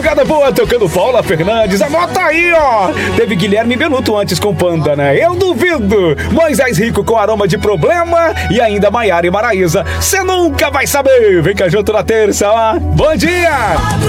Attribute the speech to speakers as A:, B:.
A: Madrugada boa, tocando Paula Fernandes. Anota aí, ó. Teve Guilherme Benuto antes com Panda, né? Eu duvido. Moisés Rico com Aroma de Problema. E ainda Maiara e Maraísa. Cê nunca vai saber. Vem cá junto na terça, ó. Bom dia.